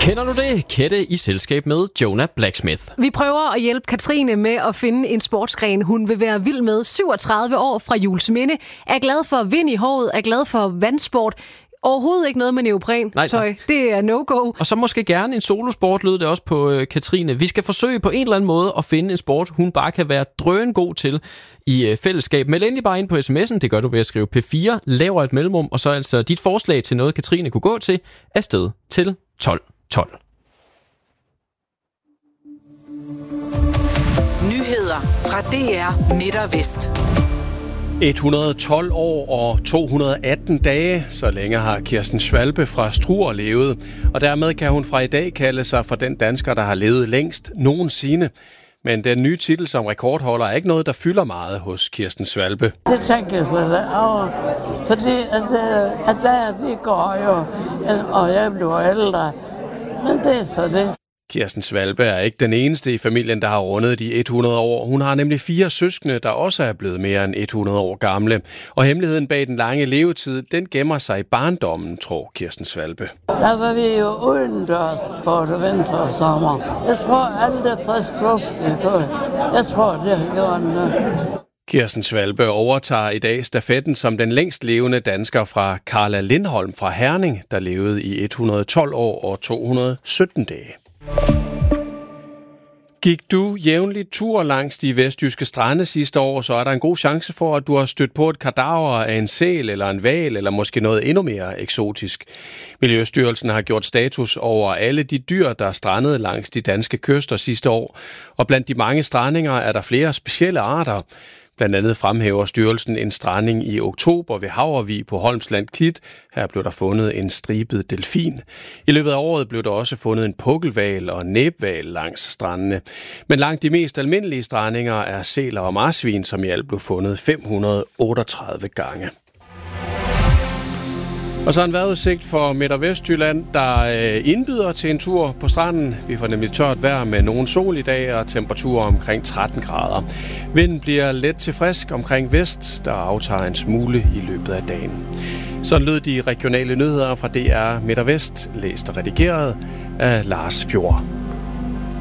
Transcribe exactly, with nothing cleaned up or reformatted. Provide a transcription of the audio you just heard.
Kender du det? Kette i selskab med Jonah Blacksmith. Vi prøver at hjælpe Katrine med at finde en sportsgren, hun vil være vild med. syvogtredive år fra Juelsminde. Er glad for vind i håret, er glad for vandsport. Overhovedet ikke noget med neopren. Nej, tøj. Det er no-go. Og så måske gerne en solosport, lød det også på øh, Katrine. Vi skal forsøge på en eller anden måde at finde en sport, hun bare kan være drøn god til i øh, fællesskab. Meld endelig bare ind på sms'en. Det gør du ved at skrive P fire, laver et mellemrum, og så altså dit forslag til noget, Katrine kunne gå til, afsted til tolv tolv. Nyheder fra D R Midt og Vest. et hundrede og tolv år og to hundrede og atten dage, så længe har Kirsten Schwalbe fra Struer levet. Og dermed kan hun fra i dag kalde sig for den dansker, der har levet længst nogensinde. Men den nye titel som rekordholder er ikke noget, der fylder meget hos Kirsten Schwalbe. Det tænker jeg slet over, fordi at, at der de går jo, og jeg bliver ældre. Men det er så det. Kirsten Schwalbe er ikke den eneste i familien, der har rundet de hundrede år. Hun har nemlig fire søskende, der også er blevet mere end hundrede år gamle. Og hemmeligheden bag den lange levetid, den gemmer sig i barndommen, tror Kirsten Schwalbe. Der var vi jo udendørs både vinter og sommer. Jeg tror, alt er frisk luft, vi tog. Jeg tror, det har gjort noget. Kirsten Schwalbe overtager i dag stafetten som den længst levende dansker fra Carla Lindholm fra Herning, der levede i et hundrede og tolv år og to hundrede og sytten dage. Gik du jævnligt tur langs de vestjyske strande sidste år, så er der en god chance for, at du har stødt på et kadaver af en sæl eller en hval, eller måske noget endnu mere eksotisk. Miljøstyrelsen har gjort status over alle de dyr, der strandede langs de danske kyster sidste år, og blandt de mange strandinger er der flere specielle arter. Blandt andet fremhæver styrelsen en stranding i oktober ved Havrevig på Holmsland Klit. Her blev der fundet en stribet delfin. I løbet af året blev der også fundet en pukkelhval og næbhval langs strandene. Men langt de mest almindelige strandinger er sæler og marsvin, som i alt blev fundet fem hundrede og otteogtredive gange. Og så en vejrudsigt for Midt- og Vestjylland, der indbyder til en tur på stranden. Vi får nemlig tørt vejr med nogen sol i dag og temperaturer omkring tretten grader. Vinden bliver let til frisk omkring vest, der aftager en smule i løbet af dagen. Sådan lød de regionale nyheder fra D R Midt- og Vest, læst og redigeret af Lars Fjord.